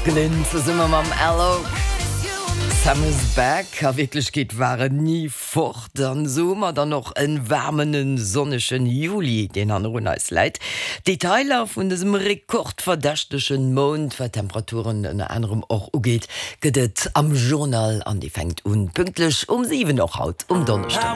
Glynn ze simmer mam Allo. Summer's back, a wirklich geht waren nie fort, dann sommer dann noch en wärmenen sonneschen Juli, den an Runneis leit. Detailer vun diesem rekordverdächteschen Mond, weil Temperaturen in anderem auch ugeht, gedet am Journal an die fängt pünktlich 7 noch haut Donnerstag.